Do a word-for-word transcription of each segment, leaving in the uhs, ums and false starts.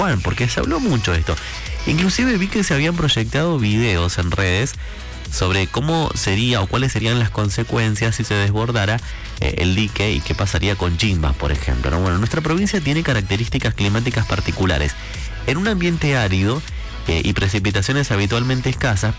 Juan, porque se habló mucho de esto. Inclusive vi que se habían proyectado videos en redes sobre cómo sería o cuáles serían las consecuencias si se desbordara eh, el dique y qué pasaría con Chimbas, por ejemplo, ¿no? Bueno, nuestra provincia tiene características climáticas particulares. En un ambiente árido eh, y precipitaciones habitualmente escasas,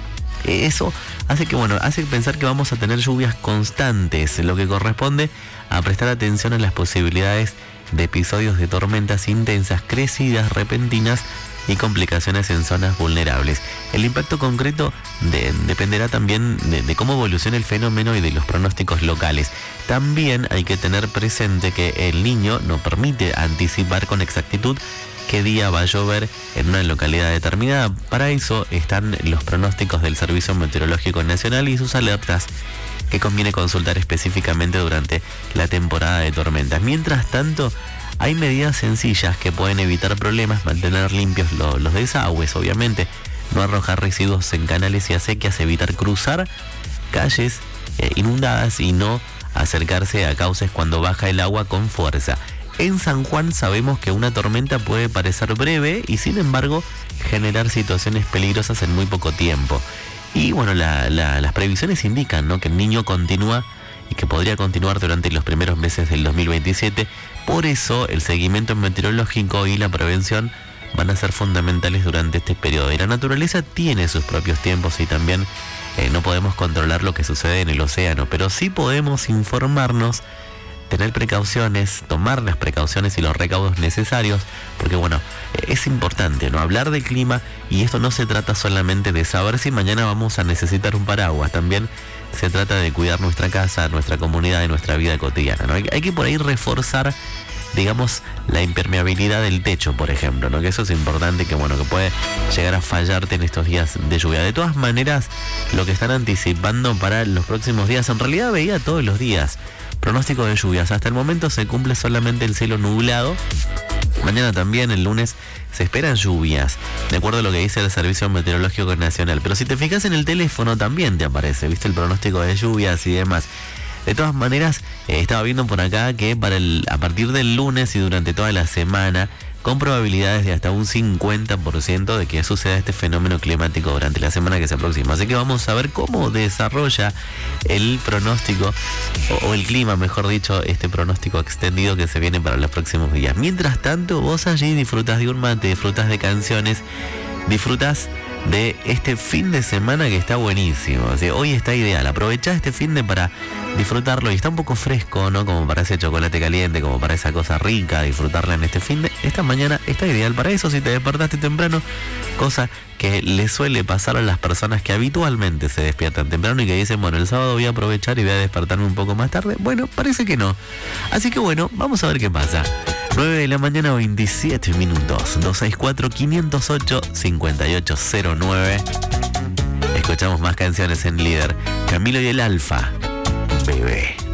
eh, eso hace que, bueno, hace pensar que vamos a tener lluvias constantes, lo que corresponde a prestar atención a las posibilidades de episodios de tormentas intensas, crecidas, repentinas y complicaciones en zonas vulnerables. El impacto concreto de, dependerá también de, de cómo evolucione el fenómeno y de los pronósticos locales. También hay que tener presente que el Niño no permite anticipar con exactitud qué día va a llover en una localidad determinada. Para eso están los pronósticos del Servicio Meteorológico Nacional y sus alertas que conviene consultar específicamente durante la temporada de tormentas. Mientras tanto, hay medidas sencillas que pueden evitar problemas, mantener limpios lo, los desagües, obviamente, no arrojar residuos en canales y acequias, evitar cruzar calles eh, inundadas y no acercarse a cauces cuando baja el agua con fuerza. En San Juan sabemos que una tormenta puede parecer breve y sin embargo generar situaciones peligrosas en muy poco tiempo. Y bueno, la, la, las previsiones indican, ¿no?, que el Niño continúa y que podría continuar durante los primeros meses del dos mil veintisiete. Por eso el seguimiento meteorológico y la prevención van a ser fundamentales durante este periodo. Y la naturaleza tiene sus propios tiempos y también eh, no podemos controlar lo que sucede en el océano, pero sí podemos informarnos, tener precauciones, tomar las precauciones y los recaudos necesarios, porque bueno, es importante, ¿no?, hablar del clima, y esto no se trata solamente de saber si mañana vamos a necesitar un paraguas, también se trata de cuidar nuestra casa, nuestra comunidad y nuestra vida cotidiana, ¿no? Hay, hay que por ahí reforzar, digamos, la impermeabilidad del techo, por ejemplo, ¿no?, que eso es importante, que bueno, que puede llegar a fallarte en estos días de lluvia. De todas maneras, lo que están anticipando para los próximos días, en realidad veía todos los días pronóstico de lluvias. Hasta el momento se cumple solamente el cielo nublado. Mañana también, el lunes, se esperan lluvias, de acuerdo a lo que dice el Servicio Meteorológico Nacional. Pero si te fijas en el teléfono también te aparece, ¿viste?, el pronóstico de lluvias y demás. De todas maneras, eh, estaba viendo por acá que para el, a partir del lunes y durante toda la semana, con probabilidades de hasta un cincuenta por ciento de que suceda este fenómeno climático durante la semana que se aproxima. Así que vamos a ver cómo desarrolla el pronóstico, o, o el clima, mejor dicho, este pronóstico extendido que se viene para los próximos días. Mientras tanto, vos allí disfrutas de un mate, disfrutas de canciones, disfrutas de este fin de semana que está buenísimo. Así, hoy está ideal, aprovechá este fin de para disfrutarlo, y está un poco fresco, ¿no?, como para ese chocolate caliente, como para esa cosa rica, disfrutarla en este fin de, esta mañana está ideal para eso, si te despertaste temprano, cosa que le suele pasar a las personas que habitualmente se despiertan temprano y que dicen, bueno, el sábado voy a aprovechar y voy a despertarme un poco más tarde. Bueno, parece que no. Así que bueno, vamos a ver qué pasa. nueve de la mañana, veintisiete minutos. dos seis cuatro, cinco cero ocho, cinco ocho cero nueve. Escuchamos más canciones en Líder. Camilo y el Alfa. Bebé.